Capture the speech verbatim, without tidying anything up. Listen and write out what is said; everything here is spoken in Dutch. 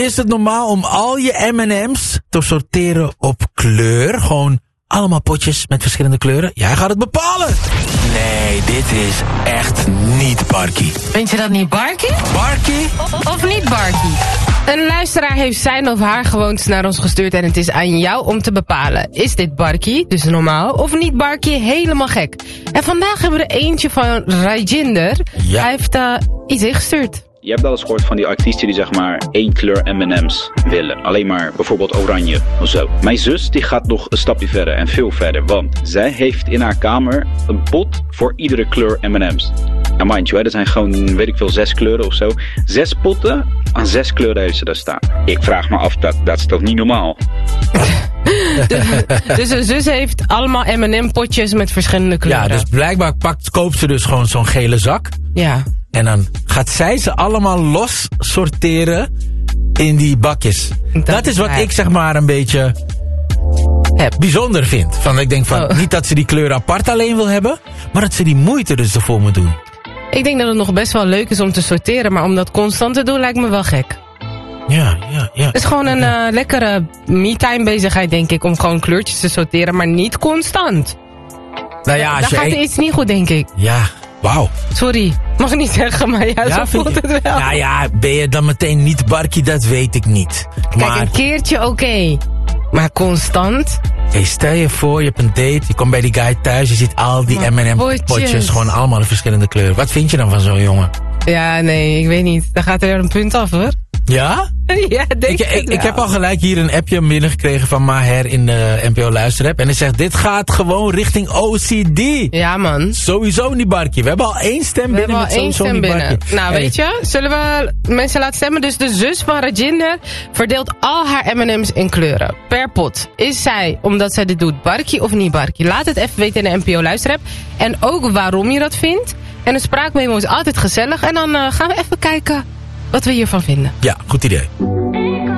is het normaal om al je M en M's te sorteren op kleur? Gewoon allemaal potjes met verschillende kleuren? Jij gaat het bepalen. Nee, dit is echt niet Barkie. Vind je dat niet Barkie? Barkie? Of, of niet Barkie? Een luisteraar heeft zijn of haar gewoontes naar ons gestuurd en het is aan jou om te bepalen. Is dit Barkie, dus normaal, of niet Barkie, helemaal gek? En vandaag hebben we er eentje van Rajinder. Ja. Hij heeft uh, iets ingestuurd. Je hebt wel eens gehoord van die artiesten die zeg maar één kleur M en M's willen. Alleen maar bijvoorbeeld oranje of zo. Mijn zus die gaat nog een stapje verder en veel verder. Want zij heeft in haar kamer een pot voor iedere kleur M en M's. En mind you, er zijn gewoon, weet ik veel, zes kleuren of zo. Zes potten aan zes kleuren heeft ze daar staan. Ik vraag me af, dat, dat is toch niet normaal? dus, dus een zus heeft allemaal M en M potjes met verschillende kleuren. Ja, dus blijkbaar pakt, koopt ze dus gewoon zo'n gele zak. Ja. En dan gaat zij ze allemaal los sorteren in die bakjes. Dat, dat is wat ik zeg maar een beetje heb. bijzonder vind. Van, ik denk van, oh. niet dat ze die kleur apart alleen wil hebben, maar dat ze die moeite dus ervoor moet doen. Ik denk dat het nog best wel leuk is om te sorteren, maar om dat constant te doen lijkt me wel gek. Ja, ja, ja. Het is gewoon een uh, lekkere me-time bezigheid, denk ik, om gewoon kleurtjes te sorteren, maar niet constant. Nou ja, als Daar je gaat een... er iets niet goed, denk ik. Ja, wauw. Sorry, mag ik niet zeggen, maar ja, Ja, zo voelt je... het wel. Nou ja, ben je dan meteen niet Barkie, dat weet ik niet. Kijk, Maar... een keertje oké, okay. maar constant... Hey, stel je voor, je hebt een date, je komt bij die guy thuis, je ziet al die M en M potjes. potjes, gewoon allemaal in verschillende kleuren. Wat vind je dan van zo'n jongen? Ja, nee, ik weet niet. Dan gaat er een punt af, hoor. Ja? Ja, denk ik, ik, ik heb al gelijk hier een appje binnengekregen van Maher in de N P O Luisterapp. En hij zegt, dit gaat gewoon richting O C D. Ja, man. Sowieso niet Barkie. We hebben al één stem we binnen hebben met al één sowieso stem niet binnen. Barkie. Nou, hey. weet je, zullen we mensen laten stemmen? Dus de zus van Rajinder verdeelt al haar M en M's in kleuren. Per pot. Is zij, omdat zij dit doet, Barkie of niet Barkie? Laat het even weten in de N P O Luisterapp. En ook waarom je dat vindt. En een spraakmemo is altijd gezellig. En dan uh, gaan we even kijken wat we hiervan vinden. Ja, goed idee.